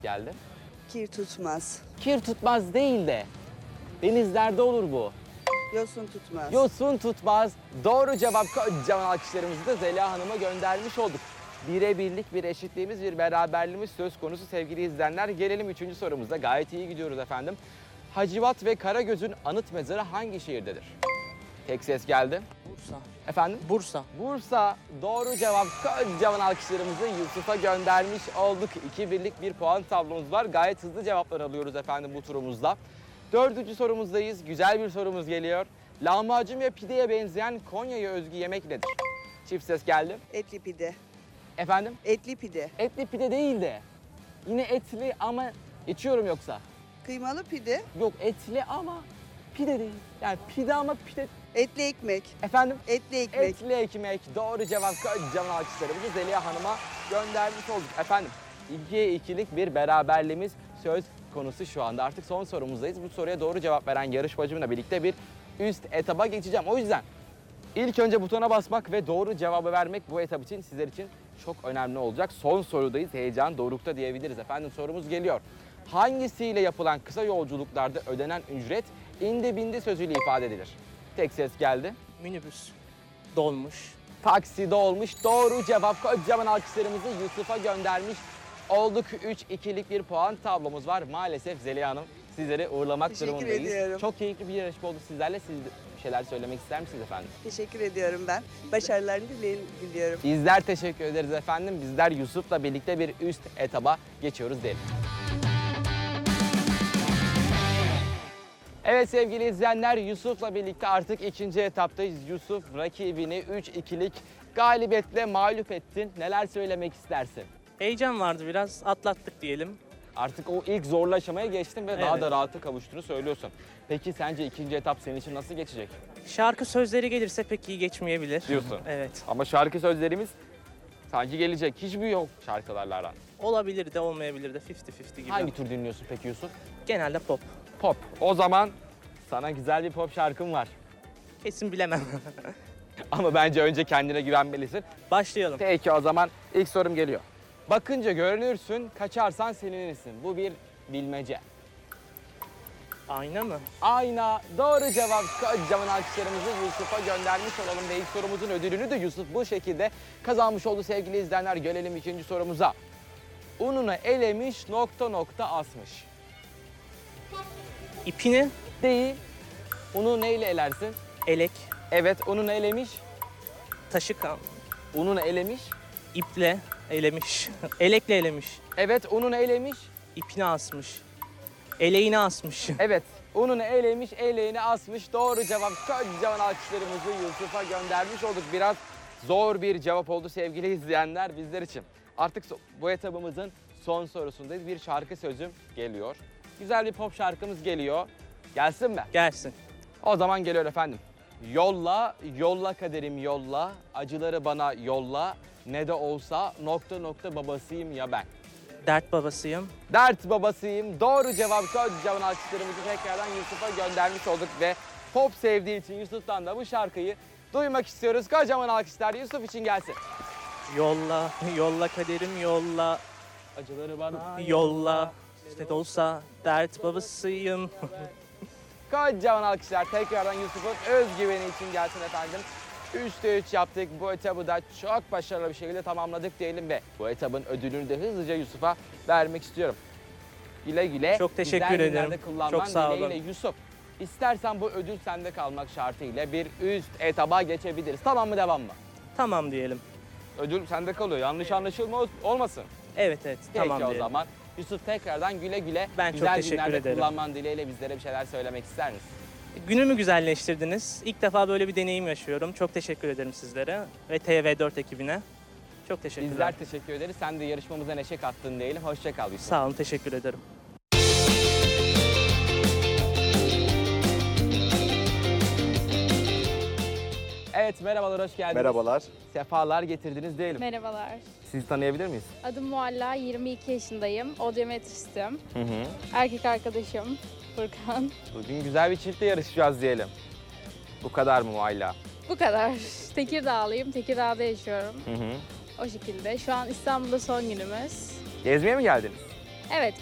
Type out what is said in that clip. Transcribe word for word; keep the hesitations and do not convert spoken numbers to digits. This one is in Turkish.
geldi. Kir tutmaz. Kir tutmaz değil de denizlerde olur bu. Yosun tutmaz. Yosun tutmaz. Doğru cevap. Kocaman alkışlarımızı da Zeliha Hanım'a göndermiş olduk. Bire birlik bir eşitliğimiz, bir beraberliğimiz söz konusu sevgili izleyenler. Gelelim üçüncü sorumuza. Gayet iyi gidiyoruz efendim. Hacivat ve Karagöz'ün anıt mezarı hangi şehirdedir? Tek ses geldi. Bursa. Efendim? Bursa. Bursa. Doğru cevap. Kocaman alkışlarımızı Yusuf'a göndermiş olduk. iki birlik bir puan tablomuz var. Gayet hızlı cevaplar alıyoruz efendim bu turumuzda. Dördüncü sorumuzdayız. Güzel bir sorumuz geliyor. Lahmacun ve pideye benzeyen Konya'ya özgü yemek nedir? Çift ses geldi. Etli pide. Efendim? Etli pide. Etli pide değil de. Yine etli ama geçiyorum yoksa. Kıymalı pide. Yok etli ama pide değil. Yani pide ama pide. Etli ekmek. Efendim? Etli ekmek. Etli ekmek. Doğru cevap. Kocaman alkışlarımızı Zeliha Hanım'a göndermiş olduk. Efendim ikiye ikilik bir beraberliğimiz söz konusu şu anda. Artık son sorumuzdayız. Bu soruya doğru cevap veren yarışmacımla birlikte bir üst etaba geçeceğim. O yüzden ilk önce butona basmak ve doğru cevabı vermek bu etap için sizler için çok önemli olacak. Son sorudayız. Heyecan dorukta diyebiliriz. Efendim sorumuz geliyor. Hangisiyle yapılan kısa yolculuklarda ödenen ücret indi bindi sözüyle ifade edilir? Tek ses geldi. Minibüs. Dolmuş. Taksi dolmuş. Doğru cevap. Kocaman alkışlarımızı Yusuf'a göndermiş olduk. üç ikilik bir puan tablomuz var. Maalesef Zeliha Hanım sizleri uğurlamak Teşekkür durumundayız. ediyorum. Çok keyifli bir yarışma oldu sizlerle. Siz de bir şeyler söylemek ister misiniz efendim? Teşekkür ediyorum ben. Başarılarını dilerim, diliyorum. Bizler teşekkür ederiz efendim. Bizler Yusuf'la birlikte bir üst etaba geçiyoruz diyelim. Evet sevgili izleyenler, Yusuf'la birlikte artık ikinci etaptayız. Yusuf rakibini üç ikilik galibiyetle mağlup ettin. Neler söylemek istersin? Heyecan vardı biraz. Atlattık diyelim. Artık o ilk zorlu aşamaya geçtin ve daha Evet. da rahata kavuştuğunu söylüyorsun. Peki sence ikinci etap senin için nasıl geçecek Şarkı sözleri gelirse pek iyi geçmeyebilir. diyorsun? Evet. Ama şarkı sözlerimiz sanki gelecek. Hiçbir yok şarkılarla aran. Olabilir de olmayabilir de elli elli gibi. Hangi tür dinliyorsun peki Yusuf? Genelde pop. Pop. O zaman sana güzel bir pop şarkım var. Kesin bilemem. Ama bence önce kendine güvenmelisin. Başlayalım. Peki o zaman ilk sorum geliyor. Bakınca görünürsün, kaçarsan seninirsin. Bu bir bilmece. Ayna mı? Ayna doğru cevap. Kocaman alkışlarımızı Yusuf'a göndermiş olalım ve ilk sorumuzun ödülünü de Yusuf bu şekilde kazanmış oldu sevgili izleyenler. Gelelim ikinci sorumuza. Ununu elemiş, nokta nokta asmış. İpini, Değil. Unu neyle elersin? elek, Evet, ununu elemiş. taşı kan, Ununu elemiş. iple elemiş. Elekle elemiş. Evet, ununu elemiş. İpini asmış. Eleğini asmış. Evet, ununu elemiş, eleğini asmış. Doğru cevap. Kocaman alkışlarımızı Yusuf'a göndermiş olduk. Biraz zor bir cevap oldu sevgili izleyenler bizler için. Artık so- bu etabımızın son sorusundayız. Bir şarkı sözüm geliyor. Güzel bir pop şarkımız geliyor. Gelsin mi? Gelsin. O zaman geliyor efendim. Yolla, yolla kaderim yolla, acıları bana yolla, ne de olsa nokta nokta babasıyım ya ben. Dert babasıyım. Dert babasıyım. Doğru cevap. Kocaman alkışlarımızı tekrardan Yusuf'a göndermiş olduk ve pop sevdiği için Yusuf'tan da bu şarkıyı duymak istiyoruz. Kocaman alkışlar Yusuf için gelsin. Yolla, yolla kaderim yolla, Acıları bana yolla. İşte de olsa dert babasıyım. Kocaman alkışlar tekrardan Yusuf'un özgüveni için gelsin efendim. üçte üç yaptık. Bu etabı da çok başarılı bir şekilde tamamladık diyelim ve bu etabın ödülünü de hızlıca Yusuf'a vermek istiyorum. Güle güle. Çok teşekkür güzel ederim. günlerde kullanman Çok sağ olun. dileğiyle Yusuf. İstersen bu ödül sende kalmak şartıyla bir üst etaba geçebiliriz. Tamam mı, devam mı? Tamam diyelim. Ödül sende kalıyor. Yanlış anlaşılma ol- olmasın. Evet evet Peki tamam o diyelim. zaman Yusuf tekrardan güle güle Ben çok güzel teşekkür günlerde ederim. kullanman dileğiyle bizlere bir şeyler söylemek ister misin? Günümü güzelleştirdiniz. İlk defa böyle bir deneyim yaşıyorum. Çok teşekkür ederim sizlere ve T V dört ekibine. Çok teşekkürler. Bizler teşekkür ederiz. Sen de yarışmamıza neşe kattın diyelim. Hoşça kal Yusuf. Sağ olun, teşekkür ederim. Evet, merhabalar, hoş geldiniz. Merhabalar. Sefalar getirdiniz diyelim. Merhabalar. Sizi tanıyabilir miyiz? Adım Mualla, yirmi iki yaşındayım. Odyometristim. Hı hı. Erkek arkadaşım Furkan. Bugün güzel bir çiftle yarışacağız diyelim. Bu kadar mı Muayla? Bu kadar. Tekirdağlıyım. Tekirdağ'da yaşıyorum. Hı hı. O şekilde. Şu an İstanbul'da son günümüz. Gezmeye mi geldiniz? Evet,